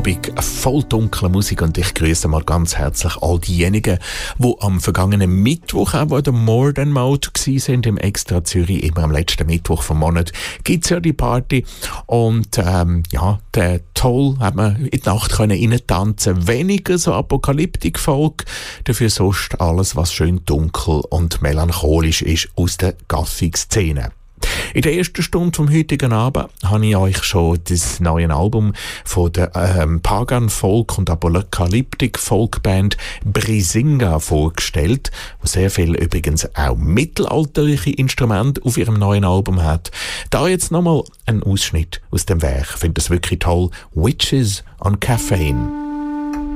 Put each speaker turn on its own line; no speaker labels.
Abend voll dunkle Musik und ich grüße mal ganz herzlich all diejenigen, die am vergangenen Mittwoch auch an der More Than Mode waren im Extra Zürich. Immer am letzten Mittwoch vom Monat gibt es ja die Party und der Toll hat man in die Nacht rein tanzen. Weniger so Apokalyptik-Folk, dafür sonst alles, was schön dunkel und melancholisch ist aus der Gothic-Szene. In der ersten Stunde vom heutigen Abend habe ich euch schon das neue Album von der Pagan Folk und Apokalyptik Folkband Brisinga vorgestellt, wo sehr viel übrigens auch mittelalterliche Instrumente auf ihrem neuen Album hat. Da jetzt nochmal ein Ausschnitt aus dem Werk. Ich finde das wirklich toll. Witches on Caffeine.